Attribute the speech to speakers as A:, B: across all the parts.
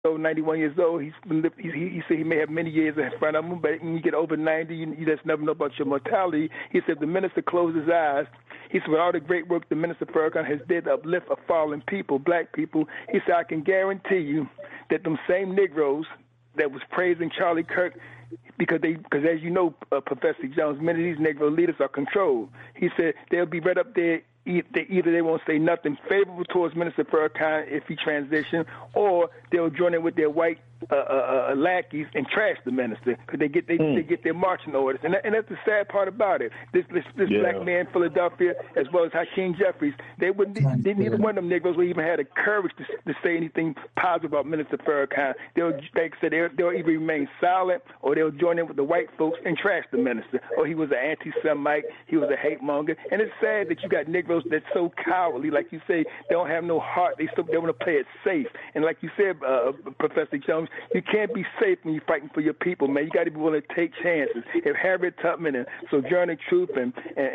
A: old, 91 years old. He said he may have many years in front of him, but when you get over 90, you just never know about your mortality. He said the minister closed his eyes. He said, with all the great work the Minister Farrakhan has did to uplift a fallen people, black people, he said, I can guarantee you that them same Negroes that was praising Charlie Kirk, because as you know, Professor Jones, many of these Negro leaders are controlled. He said they'll be right up there. Either they won't say nothing favorable towards Minister Farrakhan if he transitioned, or they'll join in with their white lackeys and trash the minister because they get their marching orders, and that's the sad part about it. This black man in Philadelphia, as well as Hakeem Jeffries, neither one of them Negroes would even had the courage to say anything positive about Minister Farrakhan. They'll either remain silent or they'll join in with the white folks and trash the minister. Or he was an anti-Semite, he was a hate monger, and it's sad that you got Negroes that's so cowardly, like you say, they don't have no heart. They want to play it safe, and like you said, Professor Jones, you can't be safe when you're fighting for your people, man. You got to be willing to take chances. If Harriet Tubman and Sojourner Truth and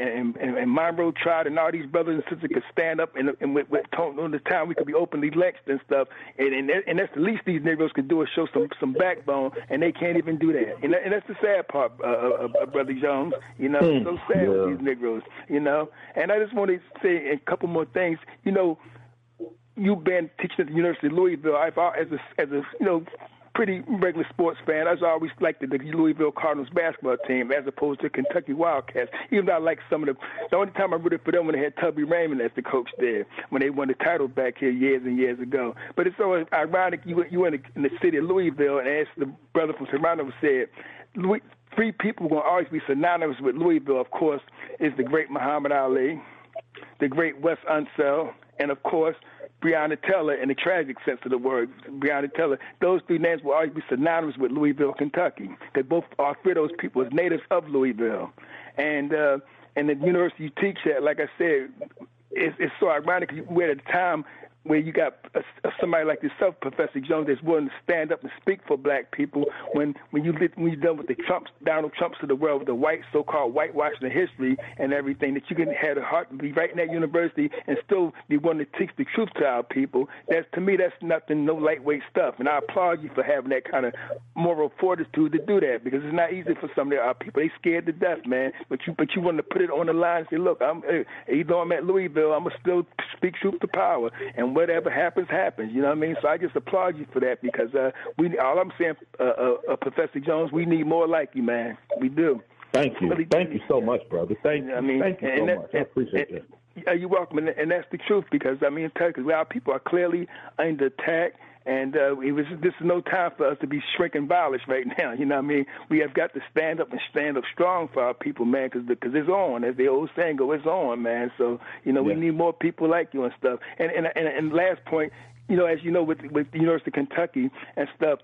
A: Monroe Trout and all these brothers and sisters could stand up and with on the time we could be openly lynched and stuff, and that's the least these Negroes can do is show some backbone, and they can't even do that. And that's the sad part, Brother Jones. You know, it's so sad with these Negroes. You know, and I just want to say a couple more things. You know, you've been teaching at the University of Louisville. As a pretty regular sports fan, I always liked the Louisville Cardinals basketball team as opposed to Kentucky Wildcats. Even though I like some of the only time I rooted for them when they had Tubby Raymond as the coach there, when they won the title back here years and years ago. But it's so ironic you were in the city of Louisville, and as the brother from Toronto said, three people are going to always be synonymous with Louisville, of course, is the great Muhammad Ali, the great Wes Unseld, and, of course, Breonna Taylor, in the tragic sense of the word, Breonna Taylor. Those three names will always be synonymous with Louisville, Kentucky. They both are three of those people as natives of Louisville. And the university you teach at, like I said, it's so ironic. We're at a time where you got somebody like yourself, Professor Jones, that's willing to stand up and speak for black people when you're done with the Donald Trumps of the world, with the white so-called whitewashing of history and everything, that you can have the heart to be right in that university and still be willing to teach the truth to our people. To me, that's nothing, no lightweight stuff. And I applaud you for having that kind of moral fortitude to do that, because it's not easy for some of our people. They scared to death, man. But you want to put it on the line and say, look, even though I'm at Louisville, I'm going to still speak truth to power. And whatever happens, happens. You know what I mean? So I just applaud you for that, because all I'm saying, Professor Jones, we need more like you, man. We do.
B: Thank you.
A: Really,
B: thank you so much, brother. Thank you so much. I appreciate that.
A: You're welcome. And that's the truth, because, because our people are clearly under attack. And this is no time for us to be shrinking violence right now. You know what I mean? We have got to stand up strong for our people, man, because it's on. As the old saying goes, it's on, man. So, we need more people like you and stuff. And last point, as you know, with the University of Kentucky and stuff,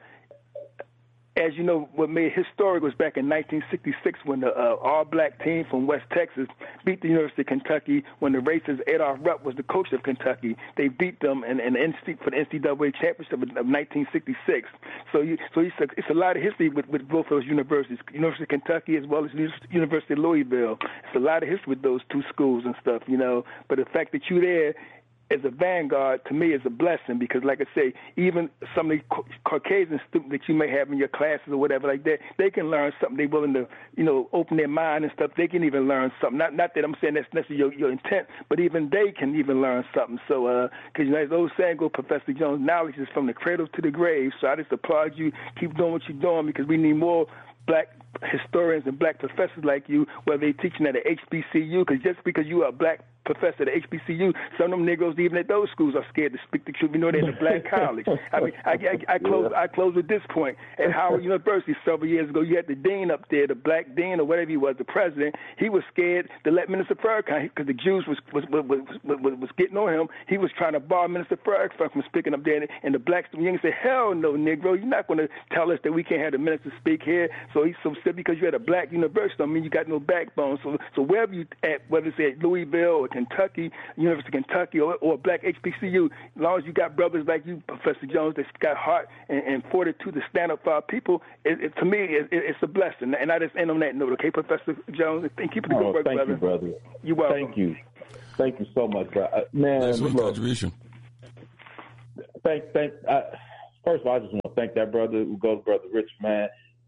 A: as you know, what made it historic was back in 1966 when the all-black team from West Texas beat the University of Kentucky when the racist Adolph Rupp was the coach of Kentucky. They beat them for the NCAA championship of 1966. So it's a lot of history with both those universities, University of Kentucky as well as University of Louisville. It's a lot of history with those two schools and stuff, But the fact that you're there as a vanguard, to me, is a blessing, because, like I say, even some of the Caucasian students that you may have in your classes or whatever like that, they can learn something. They're willing to, open their mind and stuff. They can even learn something. Not that I'm saying that's necessarily your intent, but even they can even learn something. So, because as those saying go, Professor Jones, knowledge is from the cradle to the grave. So I just applaud you. Keep doing what you're doing, because we need more black historians and black professors like you, whether they're teaching at a HBCU, because just because you are a black professor at HBCU, some of them Negroes even at those schools are scared to speak the truth. They're in a black college. I mean, I close with this point. At Howard University several years ago, you had the dean up there, the black dean or whatever he was, the president. He was scared to let Minister Farrakhan, because the Jews was getting on him. He was trying to bar Minister Farrakhan from speaking up there, and the blacks, the young said, "Hell no, Negro, you're not going to tell us that we can't have the minister speak here." So he said, because you're at a black university, I mean, you got no backbone. So wherever you at, whether it's at Louisville or Kentucky, University of Kentucky, or black HBCU, as long as you got brothers like you, Professor Jones, that's got heart and fortitude to stand up for our people, to me, it's a blessing. And I just end on that note, okay, Professor Jones? And keep it good work,
B: thank
A: brother.
B: You, brother.
A: You're welcome.
B: Thank you. Thank you so much, bro. Man,
C: excellent contribution.
B: first of all, I just want to thank that brother who goes, Brother Rich, man.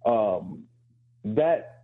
B: That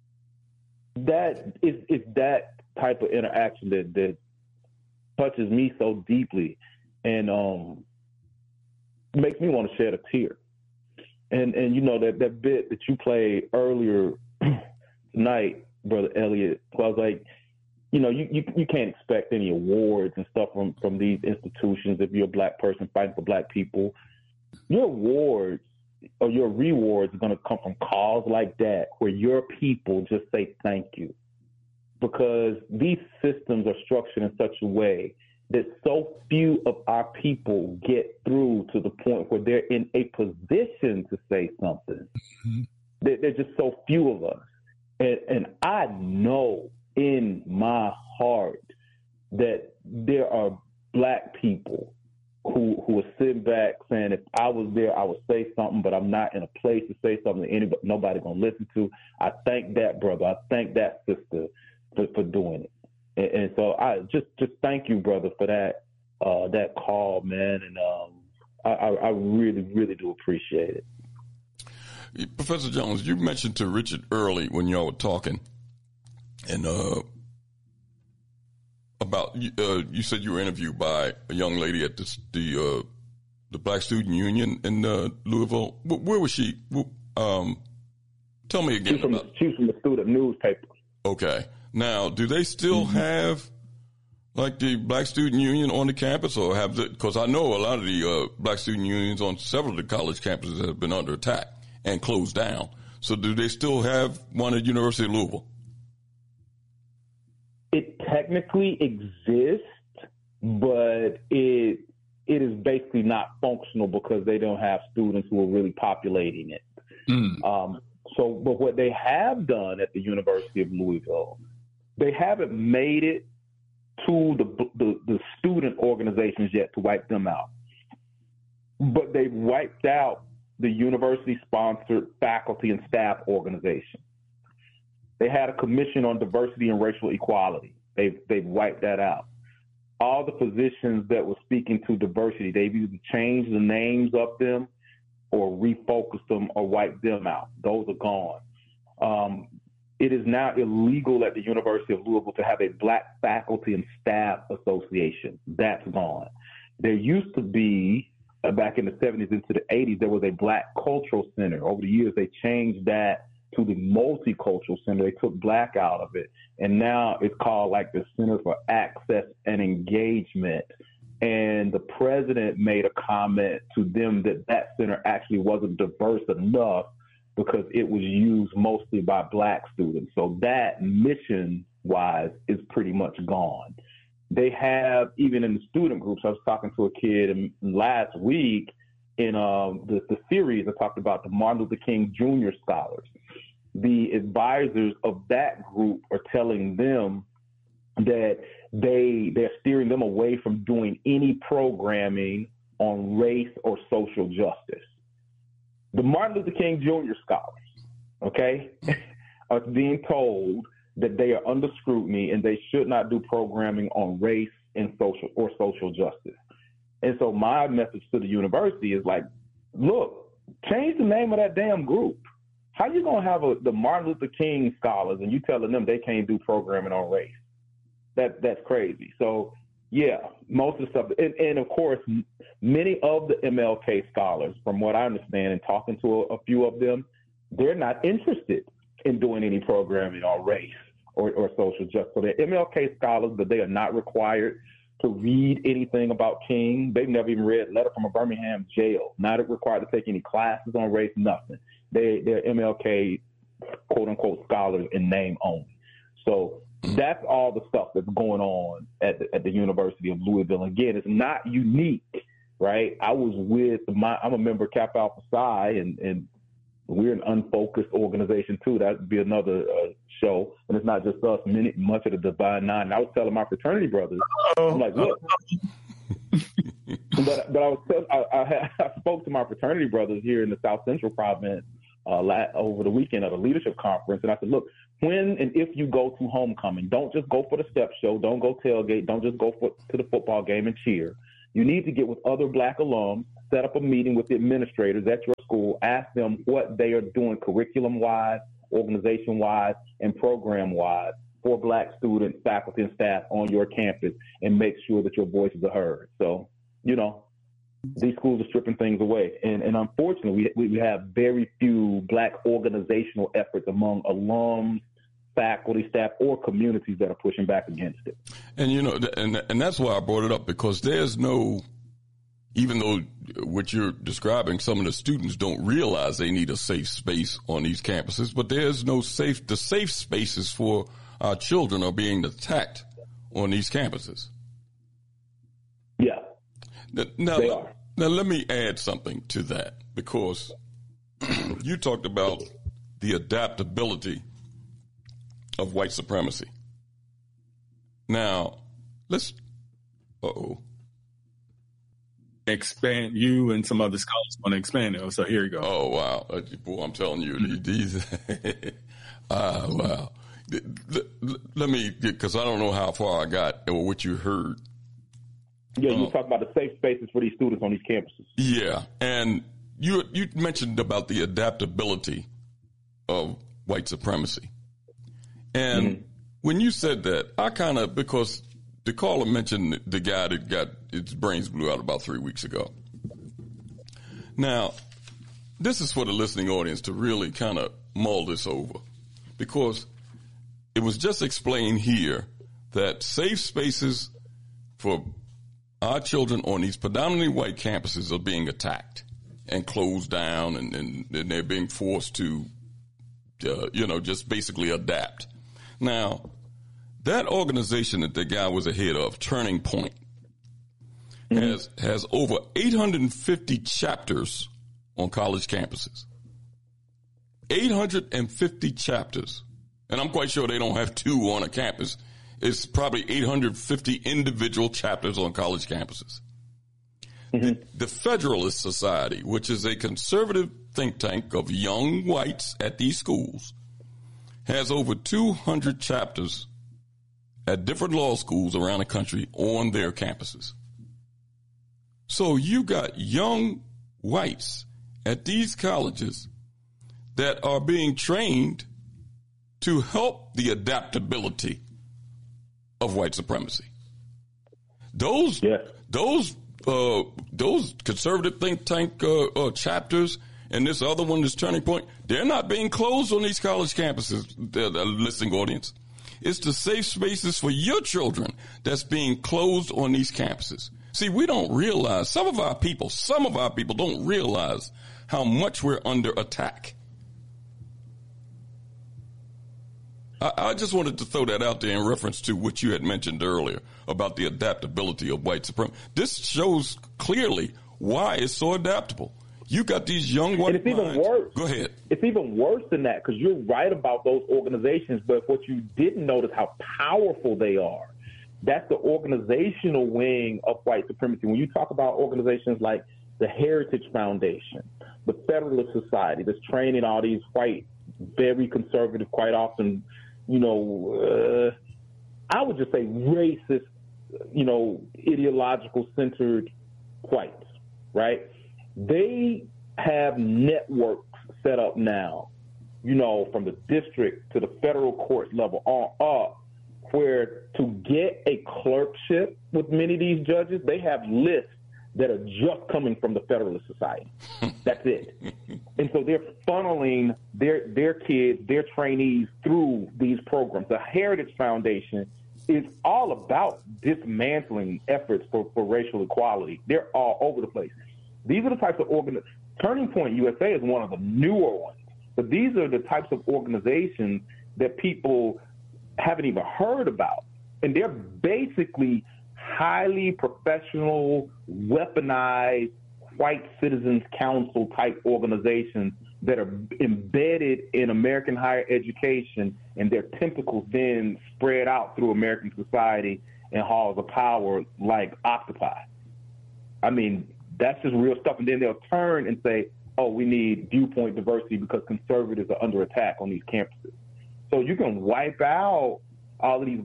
B: is that type of interaction that touches me so deeply and makes me want to shed a tear. And you know, that bit that you played earlier tonight, Brother Elliot, I was like, you know, you can't expect any awards and stuff from these institutions if you're a black person fighting for black people. Your awards or your rewards are going to come from calls like that where your people just say thank you. Because these systems are structured in such a way that so few of our people get through to the point where they're in a position to say something. Mm-hmm. There's just so few of us. And I know in my heart that there are black people who are sitting back saying, if I was there, I would say something, but I'm not in a place to say something that nobody going to listen to. I thank that brother. I thank that sister for doing it. And so I just thank you, brother, for that call, man. And I really, really do appreciate it.
C: Professor Jones, you mentioned to Richard early when y'all were talking, and about you said you were interviewed by a young lady at the Black Student Union in Louisville. Where was she? Tell me again.
B: She's from the student newspaper.
C: Okay. Now, do they still have like the Black Student Union on the campus, or have because I know a lot of the Black Student Unions on several of the college campuses have been under attack and closed down. So do they still have one at University of Louisville?
B: It technically exists, but it is basically not functional because they don't have students who are really populating it. But what they have done at the University of Louisville, they haven't made it to the student organizations yet to wipe them out. But they've wiped out the university-sponsored faculty and staff organization. They had a commission on diversity and racial equality. They've wiped that out. All the positions that were speaking to diversity, they've either changed the names of them or refocused them or wiped them out. Those are gone. It is now illegal at the University of Louisville to have a Black Faculty and Staff Association. That's gone. There used to be, back in the 70s into the 80s, there was a Black Cultural Center. Over the years, they changed that to the Multicultural Center. They took Black out of it. And now it's called like the Center for Access and Engagement. And the president made a comment to them that center actually wasn't diverse enough because it was used mostly by Black students. So that mission-wise is pretty much gone. They have, even in the student groups, I was talking to a kid last week in the series, I talked about the Martin Luther King Jr. scholars. The advisors of that group are telling them that they're steering them away from doing any programming on race or social justice. The Martin Luther King Jr. scholars, okay, are being told that they are under scrutiny and they should not do programming on race and social justice. And so my message to the university is like, look, change the name of that damn group. How you going to have the Martin Luther King scholars and you telling them they can't do programming on race? That's crazy. So, yeah, most of the stuff. And of course, many of the MLK scholars, from what I understand and talking to a few of them, they're not interested in doing any programming on race or social justice. So they're MLK scholars, but they are not required to read anything about King. They've never even read Letter from a Birmingham Jail, not required to take any classes on race, nothing. They're MLK, quote-unquote, scholars in name only. So that's all the stuff that's going on at the University of Louisville. Again, it's not unique, right? I was I'm a member of Kappa Alpha Psi, and we're an unfocused organization too. That'd be another show. And it's not just us, much of the Divine Nine. And I was telling my fraternity brothers, I'm like, look. but I spoke to my fraternity brothers here in the South Central Province over the weekend at a leadership conference, and I said, look, when and if you go to homecoming, don't just go for the step show, don't go tailgate, don't just go to the football game and cheer. You need to get with other Black alums, set up a meeting with the administrators at your school, ask them what they are doing curriculum-wise, organization-wise, and program-wise for Black students, faculty, and staff on your campus, and make sure that your voices are heard. So, these schools are stripping things away. And unfortunately, we have very few Black organizational efforts among alums, faculty, staff, or communities that are pushing back against it.
C: And, and that's why I brought it up, because there's no, even though what you're describing, some of the students don't realize they need a safe space on these campuses, but there's no the safe spaces for our children are being attacked on these campuses.
B: Yeah.
C: Now, let me add something to that, because you talked about the adaptability of white supremacy. Now,
D: expand. You and some other scholars want to expand it. So here you go.
C: Oh, wow. Boy, I'm telling you, these. Wow. Let me, because I don't know how far I got or what you heard.
B: Yeah, you talk about the safe spaces for these students on these campuses.
C: Yeah, and you mentioned about the adaptability of white supremacy. And when you said that, I kind of, because the caller mentioned the guy that got his brains blew out about 3 weeks ago. Now, this is for the listening audience to really kind of mull this over, because it was just explained here that safe spaces for our children on these predominantly white campuses are being attacked and closed down, and they're being forced to, just basically adapt. Now, that organization that the guy was ahead of, Turning Point, has over 850 chapters on college campuses. 850 chapters. And I'm quite sure they don't have two on a campus. It's probably 850 individual chapters on college campuses. The Federalist Society, which is a conservative think tank of young whites at these schools, has over 200 chapters at different law schools around the country on their campuses. So you got young whites at these colleges that are being trained to help the adaptability of white supremacy. Those conservative think tank chapters and this other one, this Turning Point, they're not being closed on these college campuses, the listening audience. It's the safe spaces for your children that's being closed on these campuses. See, we don't realize, some of our people don't realize how much we're under attack. I just wanted to throw that out there in reference to what you had mentioned earlier about the adaptability of white supremacy. This shows clearly why it's so adaptable. You got these young white
B: minds. And it's even worse.
C: Go ahead.
B: It's even worse than that, because you're right about those organizations, but what you didn't notice how powerful they are. That's the organizational wing of white supremacy. When you talk about organizations like the Heritage Foundation, the Federalist Society, that's training all these white, very conservative, quite often, I would just say racist, ideological centered whites, right? They have networks set up now, from the district to the federal court level on up, where to get a clerkship with many of these judges, they have lists that are just coming from the Federalist Society. That's it. And so they're funneling their kids, their trainees through these programs. The Heritage Foundation is all about dismantling efforts for racial equality. They're all over the place. These are the types of Turning Point USA is one of the newer ones, but these are the types of organizations that people haven't even heard about. And they're basically highly professional, weaponized, white citizens council type organizations that are embedded in American higher education, and their tentacles then spread out through American society and halls of power like octopi. I mean, that's just real stuff. And then they'll turn and say, oh, we need viewpoint diversity because conservatives are under attack on these campuses. So you can wipe out all of these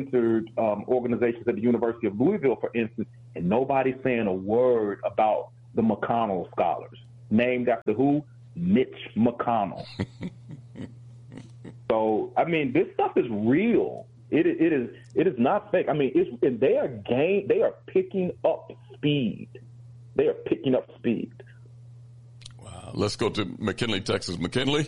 B: black-centered organizations at the University of Louisville, for instance, and nobody's saying a word about the McConnell Scholars, named after who? Mitch McConnell. So, I mean, this stuff is real. It is not fake. I mean, they are picking up speed. They are picking up speed.
C: Wow. Let's go to McKinley, Texas. McKinley?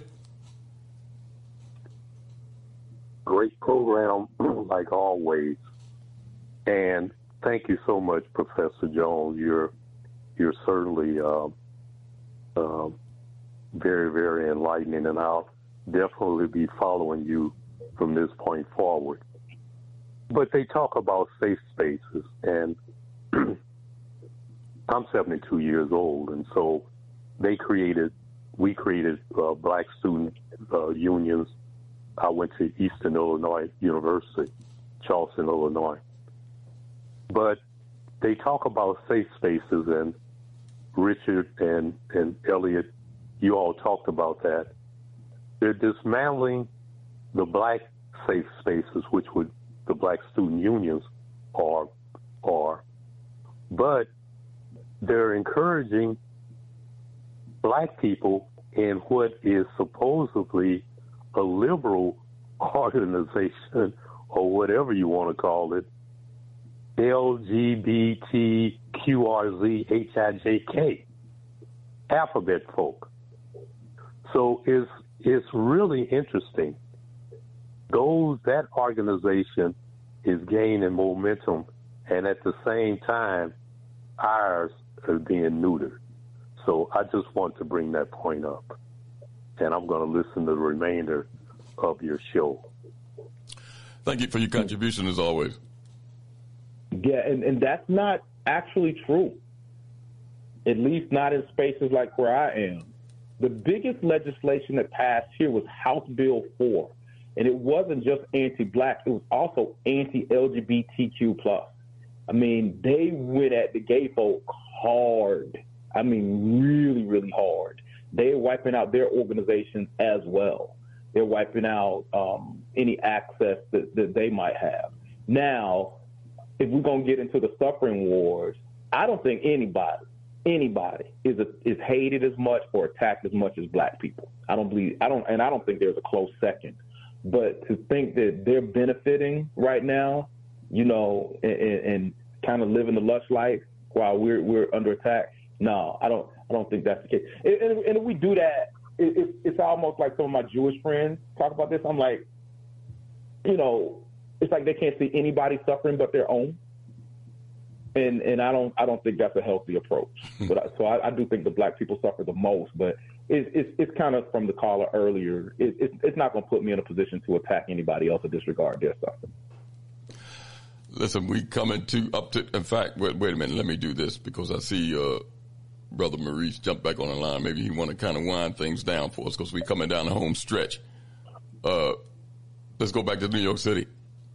E: Great program, like always. And thank you so much, Professor Jones. You're certainly very, very enlightening, and I'll definitely be following you from this point forward. But they talk about safe spaces, and I'm 72 years old, and so we created Black student unions. I went to Eastern Illinois University, Charleston, Illinois. But they talk about safe spaces, and Richard and Elliot, you all talked about that. They're dismantling the Black safe spaces, which would the Black student unions are, but they're encouraging Black people in what is supposedly a liberal organization, or whatever you want to call it, LGBTQRZHIJK, alphabet folk. So it's really interesting. That organization is gaining momentum, and at the same time, ours are being neutered. So I just want to bring that point up, and I'm going to listen to the remainder of your show.
C: Thank you for your contribution, as always.
B: Yeah, and that's not actually true, at least not in spaces like where I am. The biggest legislation that passed here was House Bill 4, and it wasn't just anti-Black, it was also anti-LGBTQ+. I mean, they went at the gay folk hard. I mean, really, really hard. They're wiping out their organizations as well. They're wiping out any access that they might have. Now, if we're going to get into the suffering wars, I don't think anybody is hated as much or attacked as much as Black people. I don't think there's a close second. But to think that they're benefiting right now, and kind of living the lush life while we're under attack, no, I don't think that's the case. And if we do that, it's almost like some of my Jewish friends talk about this. I'm like, it's like they can't see anybody suffering but their own. And I don't think that's a healthy approach. But I do think the Black people suffer the most. But it's kind of from the caller earlier. It's not going to put me in a position to attack anybody else or disregard their suffering.
C: Listen, we coming in fact, wait a minute, let me do this because I see Brother Maurice jump back on the line. Maybe he want to kind of wind things down for us because we coming down the home stretch. Let's go back to New York City.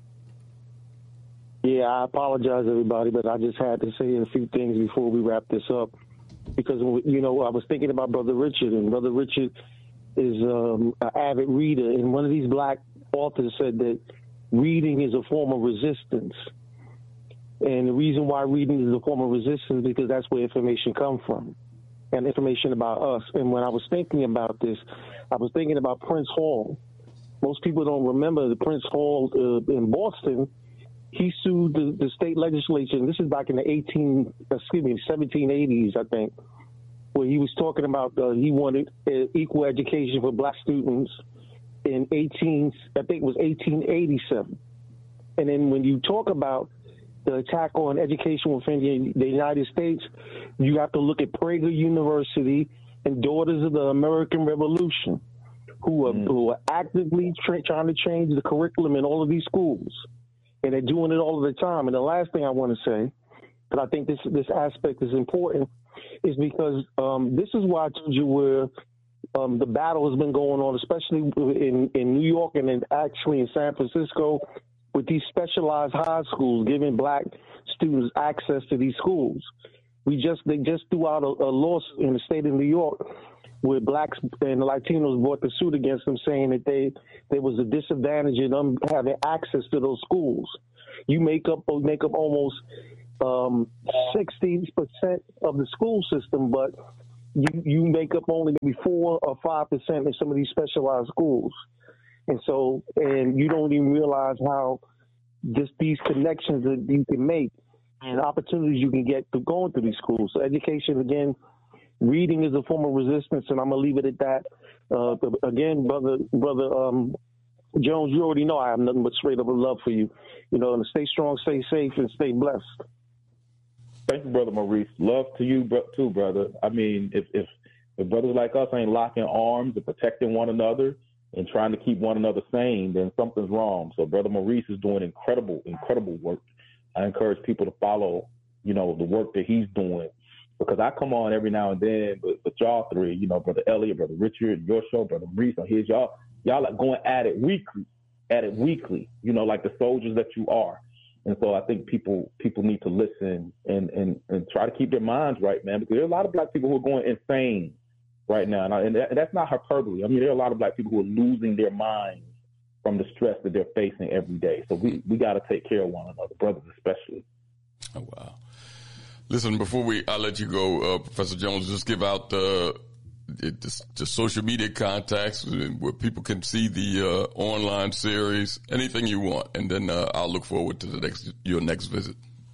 F: Yeah, I apologize, everybody, but I just had to say a few things before we wrap this up. Because, I was thinking about Brother Richard, and Brother Richard is an avid reader. And one of these Black authors said that reading is a form of resistance. And the reason why reading is a form of resistance is because that's where information comes from, and information about us. And when I was thinking about this, I was thinking about Prince Hall. Most people don't remember the Prince Hall in Boston. He sued the state legislature, and this is back in the 1780s, I think, where he was talking about he wanted equal education for Black students in 1887. And then when you talk about the attack on education within the United States, you have to look at Prager University and Daughters of the American Revolution, who are actively trying to change the curriculum in all of these schools. And they're doing it all of the time. And the last thing I want to say, but I think this aspect is important, is because this is why I told you where the battle has been going on, especially in New York and then actually in San Francisco, with these specialized high schools giving Black students access to these schools. They just threw out a lawsuit in the state of New York where Blacks and Latinos brought the suit against them, saying that there was a disadvantage in them having access to those schools. You make up almost 60% of the school system, but you make up only maybe 4 or 5% in some of these specialized schools. And so, and you don't even realize how just these connections that you can make and opportunities you can get through going through these schools. So education, again, reading is a form of resistance, and I'm going to leave it at that. Again, brother Jones, you already know I have nothing but straight up love for you. And stay strong, stay safe, and stay blessed.
B: Thank you, Brother Maurice. Love to you too, brother. I mean, if brothers like us ain't locking arms and protecting one another and trying to keep one another sane, then something's wrong. So Brother Maurice is doing incredible work. I encourage people to follow, the work that he's doing, because I come on every now and then, but y'all three, Brother Elliot, Brother Richard, your show, Brother Maurice, on his, y'all are going at it weekly, like the soldiers that you are. And so I think people need to listen and try to keep their minds right, man, because there are a lot of black people who are going insane right now. And that's not hyperbole. I mean, there are a lot of black people who are losing their minds from the stress that they're facing every day. So we got to take care of one another, brothers especially.
C: Oh, wow. Listen, before I let you go, Professor Jones, just give out the social media contacts where people can see the online series, anything you want, and then I'll look forward to your next visit.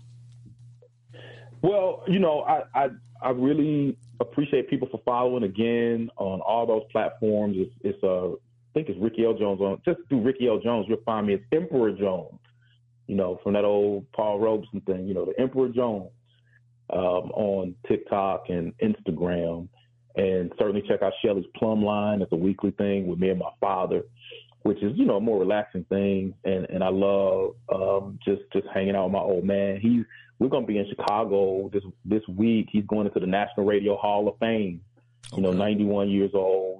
C: Well,
B: I really appreciate people for following again on all those platforms. I think it's Ricky L. Jones on. Just do Ricky L. Jones, you'll find me. It's Emperor Jones, from that old Paul Robeson thing. The Emperor Jones on TikTok and Instagram. And certainly check out Shelly's Plum Line. It's a weekly thing with me and my father, which is, a more relaxing thing. And I love just hanging out with my old man. We're going to be in Chicago this week. He's going into the National Radio Hall of Fame, 91 years old.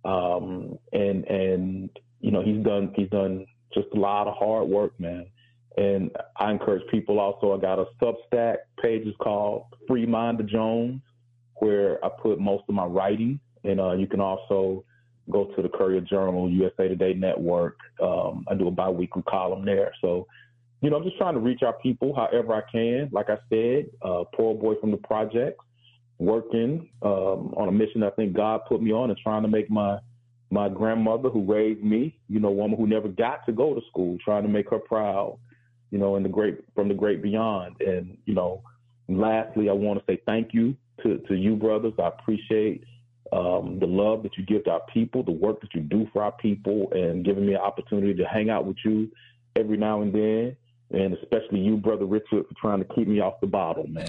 B: And he's done just a lot of hard work, man. And I encourage people also, I got a Substack page, it's called Free Mind of Jones, where I put most of my writing. And you can also go to the Courier Journal, USA Today Network. I do a bi-weekly column there. So, I'm just trying to reach our people however I can. Like I said, poor boy from the projects, working on a mission I think God put me on, and trying to make my grandmother who raised me, woman who never got to go to school, trying to make her proud, from the great beyond. And, lastly, I want to say thank you to you, brothers. I appreciate the love that you give to our people, the work that you do for our people, and giving me an opportunity to hang out with you every now and then, and especially you, Brother Richard, for trying to keep me off the bottle, man.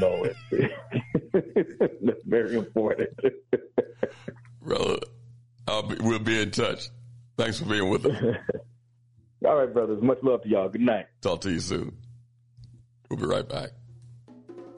B: That's very important.
C: Brother, we'll be in touch. Thanks for being with us.
B: All right, brothers. Much love to y'all. Good night.
C: Talk to you soon. We'll be right back.